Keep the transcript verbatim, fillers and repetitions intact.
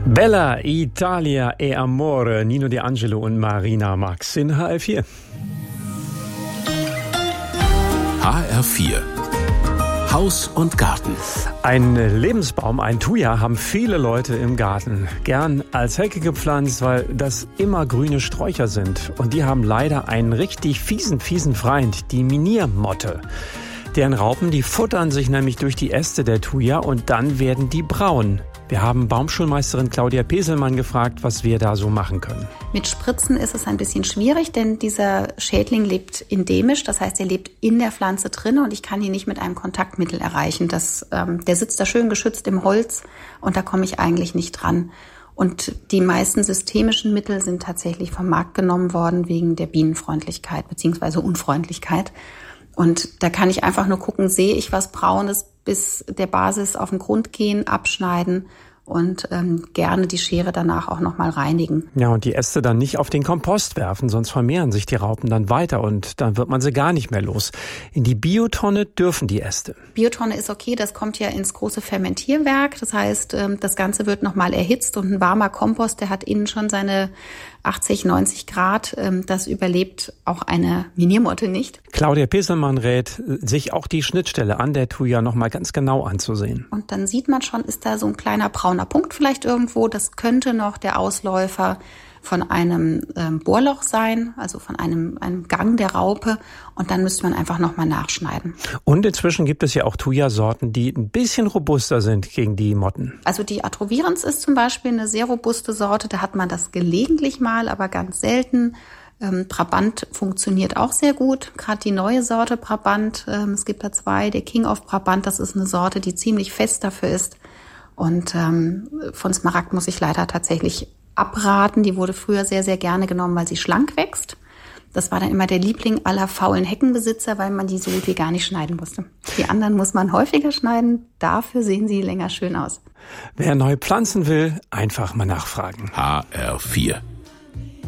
Bella Italia e Amore, Nino De Angelo und Marina Max in H R vier. H R vier. Haus und Garten. Ein Lebensbaum, ein Thuja, haben viele Leute im Garten. Gern als Hecke gepflanzt, weil das immer grüne Sträucher sind. Und die haben leider einen richtig fiesen, fiesen Feind, die Miniermotte. Deren Raupen, die futtern sich nämlich durch die Äste der Thuja und dann werden die braun. Wir haben Baumschulmeisterin Claudia Peselmann gefragt, was wir da so machen können. Mit Spritzen ist es ein bisschen schwierig, denn dieser Schädling lebt endemisch. Das heißt, er lebt in der Pflanze drin und ich kann ihn nicht mit einem Kontaktmittel erreichen. Das, ähm, der sitzt da schön geschützt im Holz und da komme ich eigentlich nicht dran. Und die meisten systemischen Mittel sind tatsächlich vom Markt genommen worden wegen der Bienenfreundlichkeit bzw. Unfreundlichkeit. Und da kann ich einfach nur gucken, sehe ich was Braunes, bis der Basis auf den Grund gehen, abschneiden und ähm, gerne die Schere danach auch nochmal reinigen. Ja, und die Äste dann nicht auf den Kompost werfen, sonst vermehren sich die Raupen dann weiter und dann wird man sie gar nicht mehr los. In die Biotonne dürfen die Äste. Biotonne ist okay, das kommt ja ins große Fermentierwerk. Das heißt, ähm, das Ganze wird nochmal erhitzt und ein warmer Kompost, der hat innen schon seine achtzig, neunzig Grad. Ähm, das überlebt auch eine Miniermotte nicht. Claudia Peselmann rät, sich auch die Schnittstelle an der Thuja nochmal ganz genau anzusehen. Und dann sieht man schon, ist da so ein kleiner brauner Punkt vielleicht irgendwo. Das könnte noch der Ausläufer von einem ähm, Bohrloch sein, also von einem, einem Gang der Raupe. Und dann müsste man einfach nochmal nachschneiden. Und inzwischen gibt es ja auch Thuja-Sorten, die ein bisschen robuster sind gegen die Motten. Also die Atrovirens ist zum Beispiel eine sehr robuste Sorte. Da hat man das gelegentlich mal, aber ganz selten. Ähm, Brabant funktioniert auch sehr gut. Gerade die neue Sorte Brabant, ähm, es gibt da zwei. Der King of Brabant, das ist eine Sorte, die ziemlich fest dafür ist. Und ähm, von Smaragd muss ich leider tatsächlich abraten. Die wurde früher sehr, sehr gerne genommen, weil sie schlank wächst. Das war dann immer der Liebling aller faulen Heckenbesitzer, weil man die so gut wie gar nicht schneiden musste. Die anderen muss man häufiger schneiden. Dafür sehen sie länger schön aus. Wer neu pflanzen will, einfach mal nachfragen. H R vier.